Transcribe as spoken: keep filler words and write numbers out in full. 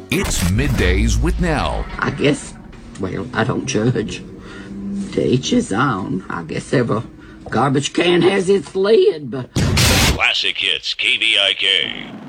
It's Middays with Nell. I guess, well, I don't judge. To each his own. I guess every garbage can has its lid, but... Classic Hits, K V I K.